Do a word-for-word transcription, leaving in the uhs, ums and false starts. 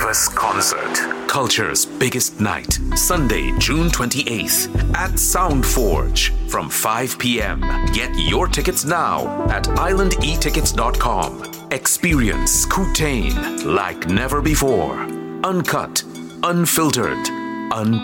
Campus Concert. Culture's biggest night. Sunday, June twenty-eighth at Sound Forge from five p.m. Get your tickets now at island e tickets dot com. Experience Kootain like never before. Uncut, unfiltered, un